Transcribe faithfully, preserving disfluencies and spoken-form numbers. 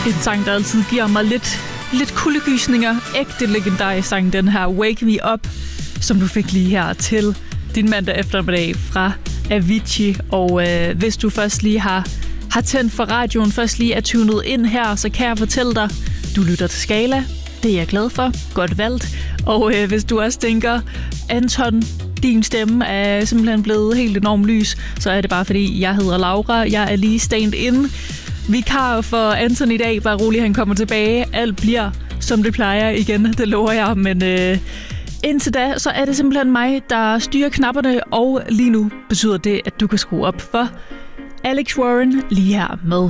En sang, der altid giver mig lidt, lidt kuldegysninger. Ægte legendarisk sang, den her Wake Me Up, som du fik lige her til din mandag eftermiddag fra Avicii. Og øh, hvis du først lige har, har tændt for radioen, først lige er tunet ind her, så kan jeg fortælle dig, du lytter til Skala. Det er jeg glad for. Godt valgt. Og øh, hvis du også tænker, Anton, din stemme er simpelthen blevet helt enormt lys, så er det bare fordi, jeg hedder Laura. Jeg er lige stand-in. Vikar for Anton i dag. Bare rolig, han kommer tilbage. Alt bliver, som det plejer igen. Det lover jeg. Men øh, indtil da, så er det simpelthen mig, der styrer knapperne. Og lige nu betyder det, at du kan skrue op for Alex Warren lige her med